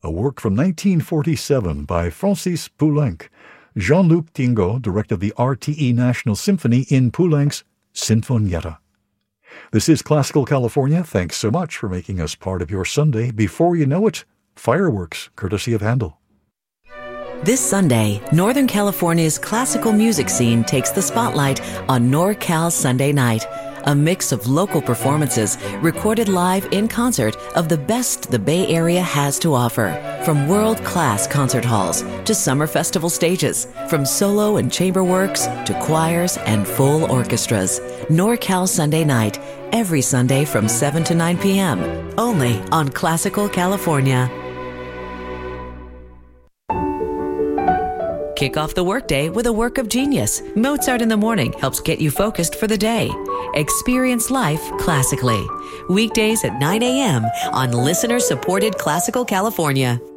a work from 1947 by Francis Poulenc. Jean-Luc Tingo directed the RTE National Symphony in Poulenc's Sinfonietta. This is Classical California. Thanks so much for making us part of your Sunday. Before you know it, fireworks, courtesy of Handel. This Sunday, Northern California's classical music scene takes the spotlight on NorCal Sunday Night, a mix of local performances recorded live in concert of the best the Bay Area has to offer. From world-class concert halls to summer festival stages, from solo and chamber works to choirs and full orchestras. NorCal Sunday Night, every Sunday from 7 to 9 p.m., only on Classical California. Kick off the workday with a work of genius. Mozart in the Morning helps get you focused for the day. Experience life classically. Weekdays at 9 a.m. on listener-supported Classical California.